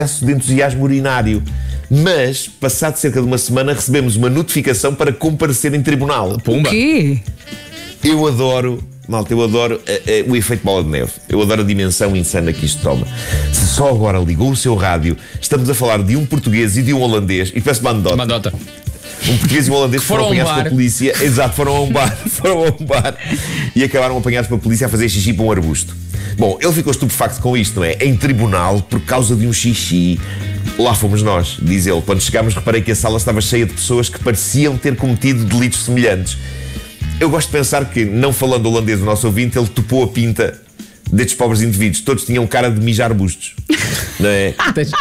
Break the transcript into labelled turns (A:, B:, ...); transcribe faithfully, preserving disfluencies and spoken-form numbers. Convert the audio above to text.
A: de entusiasmo urinário. Mas, passado cerca de uma semana, recebemos uma notificação para comparecer em tribunal.
B: Pumba.
C: O quê?
A: Eu adoro, malta, eu adoro uh, uh, o efeito bola de neve. Eu adoro a dimensão insana que isto toma. Se só agora ligou o seu rádio, estamos a falar de um português e de um holandês, e peço uma anedota.
B: Uma nota.
A: Um português e um holandês foram, foram apanhados pela polícia. Exato, foram a um bar. Foram a um bar e acabaram apanhados pela polícia a fazer xixi para um arbusto. Bom, ele ficou estupefacto com isto, não é? Em tribunal, por causa de um xixi. Lá fomos nós, diz ele. Quando chegámos, reparei que a sala estava cheia de pessoas que pareciam ter cometido delitos semelhantes. Eu gosto de pensar que, não falando holandês do nosso ouvinte, ele topou a pinta destes pobres indivíduos. Todos tinham cara de mijar arbustos. Não é?